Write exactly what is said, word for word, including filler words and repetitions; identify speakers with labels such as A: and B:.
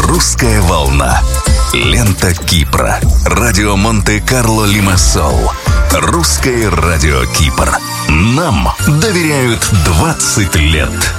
A: «Русская волна». Лента Кипра. Радио Монте-Карло Лимассол. Русское радио Кипр. Нам доверяют двадцать лет.